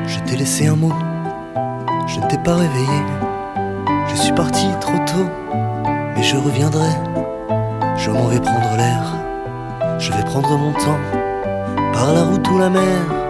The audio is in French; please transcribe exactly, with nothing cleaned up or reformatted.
Je t'ai laissé un mot, je ne t'ai pas réveillé. Je suis parti trop tôt, mais je reviendrai. Je m'en vais prendre l'air, je vais prendre mon temps, par la route ou la mer.